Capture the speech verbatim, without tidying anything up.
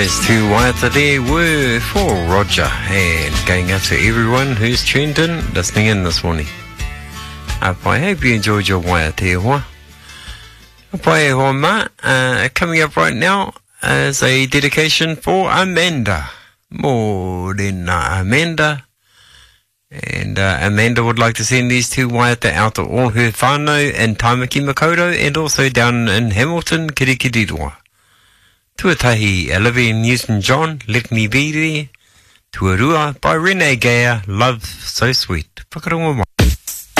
There's two waiata there were for Roger, and going out to everyone who's tuned in, listening in this morning. Uh, I hope you enjoyed your waiata e hoa. Pai e hoa ma, uh, coming up right now as a dedication for Amanda. Morena Amanda. And uh, Amanda would like to send these two waiata out to all her whānau in Tāmaki Makaurau and also down in Hamilton, Kirikiriroa. Tuatahi, Olivia Newton-John, Let Me Be There. Tuarua by Renee Gaya, Love So Sweet. Whakarongo mai.